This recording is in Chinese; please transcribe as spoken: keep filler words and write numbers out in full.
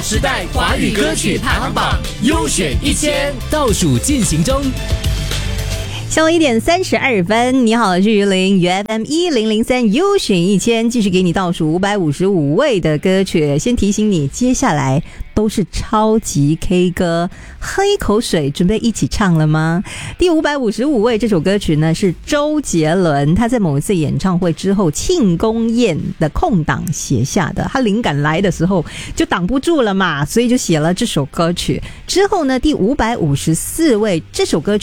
时代华语歌曲排行榜优选一千倒数进行中。 下午一点三十二分，你好，是于林 U F M 一零零三优选一千，继续给你倒数五百五十五位的歌曲。先提醒你，接下来都是超级 K 歌，喝一口水，准备一起唱了吗？第五百五十五位这首歌曲呢是周杰伦，他在某一次演唱会之后庆功宴的空档写下的，他灵感来的时候就挡不住了嘛，所以就写了这首歌曲。之后呢，第五百五十四位这首歌曲